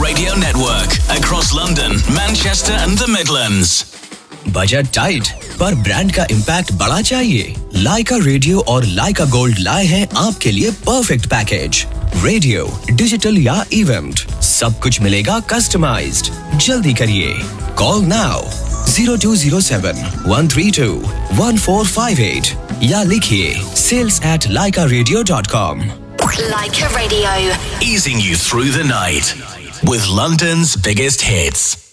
Radio Network across London, Manchester and the Midlands. Budget tight पर brand का impact बड़ा चाहिए? लाइका रेडियो और लाइका गोल्ड लाए हैं आपके लिए परफेक्ट पैकेज। रेडियो, डिजिटल या इवेंट, सब कुछ मिलेगा कस्टमाइज्ड। जल्दी करिए, कॉल नाउ 0207 132 1458 या लिखिए sales@laikaradio.com। Laika Radio, easing you through the night with London's biggest hits.